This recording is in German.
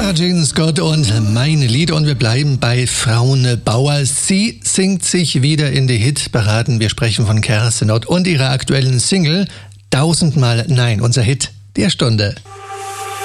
Sarah Jane Scott und Meine Lieder, und wir bleiben bei Fraune Bauer. Sie singt sich wieder in die Hitparaden. Wir sprechen von Kerstin Ott und ihrer aktuellen Single 1000 Mal Nein, unser Hit der Stunde.